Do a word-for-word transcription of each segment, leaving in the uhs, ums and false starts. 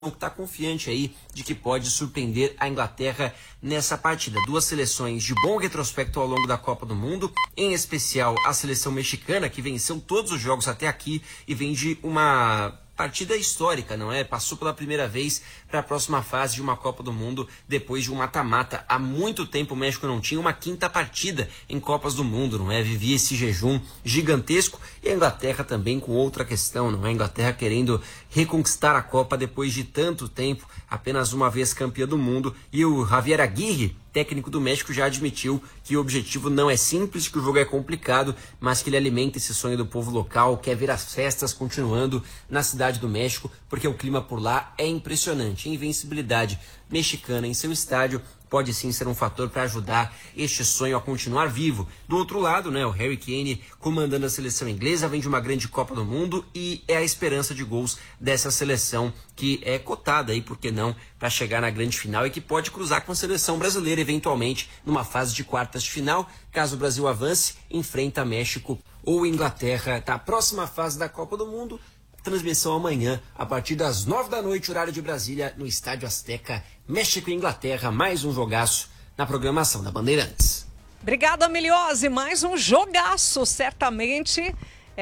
está confiante aí de que pode surpreender a Inglaterra nessa partida. Duas seleções de bom retrospecto ao longo da Copa do Mundo, em especial a seleção mexicana, que venceu todos os jogos até aqui e vem de uma partida histórica, não é? Passou pela primeira vez para a próxima fase de uma Copa do Mundo depois de um mata-mata. Há muito tempo o México não tinha uma quinta partida em Copas do Mundo, não é? Vivia esse jejum gigantesco e a Inglaterra também com outra questão, não é? A Inglaterra querendo reconquistar a Copa depois de tanto tempo, apenas uma vez campeã do mundo, e o Javier Aguirre, técnico do México, já admitiu que o objetivo não é simples, que o jogo é complicado, mas que ele alimenta esse sonho do povo local, quer ver as festas continuando na cidade do México, porque o clima por lá é impressionante. A invencibilidade mexicana em seu estádio pode sim ser um fator para ajudar este sonho a continuar vivo. Do outro lado, né, o Harry Kane comandando a seleção inglesa, vem de uma grande Copa do Mundo e é a esperança de gols dessa seleção que é cotada aí, por que não, para chegar na grande final e que pode cruzar com a seleção brasileira eventualmente numa fase de quartas de final, caso o Brasil avance, enfrenta México ou Inglaterra na próxima fase da Copa do Mundo. Transmissão amanhã, a partir das nove da noite, horário de Brasília, no Estádio Azteca, México e Inglaterra, mais um jogaço na programação da Bandeirantes. Obrigada, Miliose, mais um jogaço, certamente.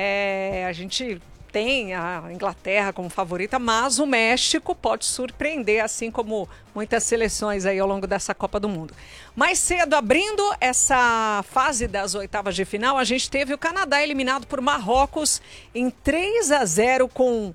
É, a gente tem a Inglaterra como favorita, mas o México pode surpreender, assim como muitas seleções aí ao longo dessa Copa do Mundo. Mais cedo, abrindo essa fase das oitavas de final, a gente teve o Canadá eliminado por Marrocos em três a zero com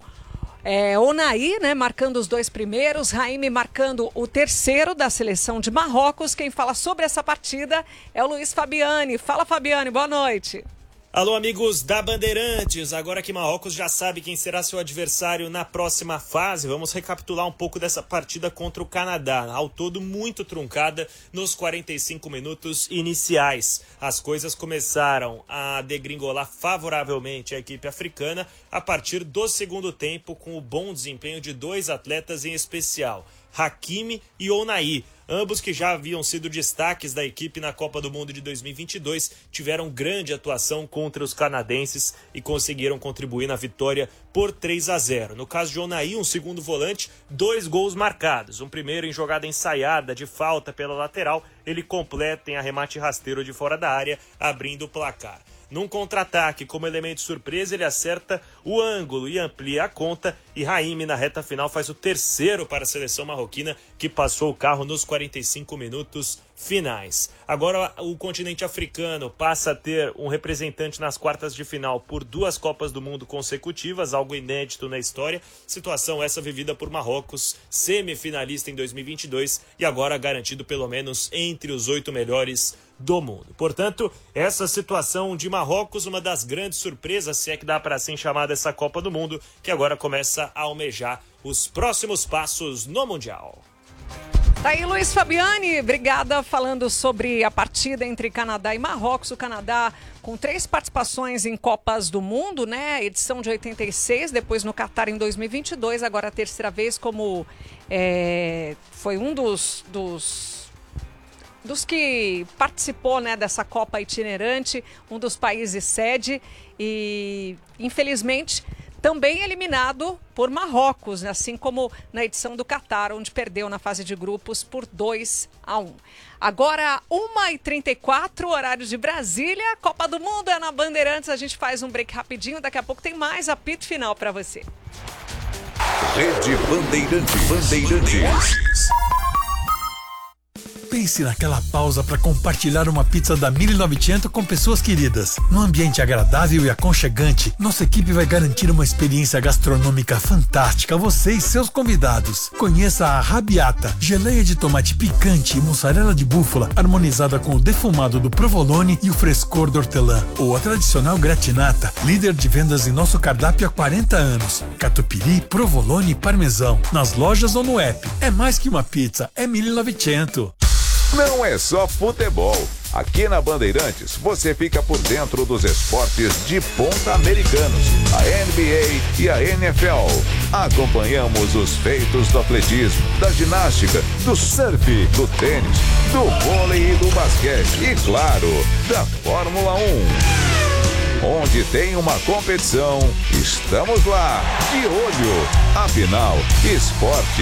é, Onaí, né, marcando os dois primeiros, Raime marcando o terceiro da seleção de Marrocos. Quem fala sobre essa partida é o Luiz Fabiani. Fala, Fabiani, boa noite. Alô, amigos da Bandeirantes, agora que Marrocos já sabe quem será seu adversário na próxima fase, vamos recapitular um pouco dessa partida contra o Canadá, ao todo muito truncada nos quarenta e cinco minutos iniciais. As coisas começaram a degringolar favoravelmente a equipe africana a partir do segundo tempo, com o bom desempenho de dois atletas em especial, Hakimi e Onaí. Ambos que já haviam sido destaques da equipe na Copa do Mundo de dois mil e vinte e dois tiveram grande atuação contra os canadenses e conseguiram contribuir na vitória por três a zero. No caso de Onaí, um segundo volante, dois gols marcados. Um primeiro em jogada ensaiada de falta pela lateral, ele completa em arremate rasteiro de fora da área, abrindo o placar. Num contra-ataque, como elemento surpresa, ele acerta o ângulo e amplia a conta, e Raime na reta final faz o terceiro para a seleção marroquina, que passou o carro nos quarenta e cinco minutos finais. Agora o continente africano passa a ter um representante nas quartas de final por duas Copas do Mundo consecutivas, algo inédito na história, situação essa vivida por Marrocos, semifinalista em dois mil e vinte e dois e agora garantido pelo menos entre os oito melhores do mundo. Portanto, essa situação de Marrocos, uma das grandes surpresas, se é que dá para assim chamar dessa Copa do Mundo, que agora começa a almejar os próximos passos no Mundial. Tá aí, Luiz Fabiani, obrigada, falando sobre a partida entre Canadá e Marrocos. O Canadá com três participações em Copas do Mundo, né? Edição de oitenta e seis, depois no Catar em dois mil e vinte e dois, agora a terceira vez como é, foi um dos... dos dos que participou, né, dessa Copa itinerante, um dos países sede e, infelizmente, também eliminado por Marrocos, assim como na edição do Catar, onde perdeu na fase de grupos por dois a um. Agora, uma e trinta e quatro, horário de Brasília, Copa do Mundo é na Bandeirantes, a gente faz um break rapidinho, daqui a pouco tem mais apito final para você. Rede Bandeirantes. Bandeirantes. Pense naquela pausa para compartilhar uma pizza da mil e novecentos com pessoas queridas. Num ambiente agradável e aconchegante, nossa equipe vai garantir uma experiência gastronômica fantástica a você e seus convidados. Conheça a Rabiata, geleia de tomate picante e mussarela de búfala, harmonizada com o defumado do provolone e o frescor do hortelã. Ou a tradicional gratinata, líder de vendas em nosso cardápio há quarenta anos. Catupiry, provolone e parmesão. Nas lojas ou no app. É mais que uma pizza, é mil e novecentos. Não é só futebol. Aqui na Bandeirantes você fica por dentro dos esportes de ponta americanos, a N B A e a N F L. Acompanhamos os feitos do atletismo, da ginástica, do surf, do tênis, do vôlei e do basquete e, claro, da Fórmula um. Onde tem uma competição, estamos lá, de olho. Afinal, esporte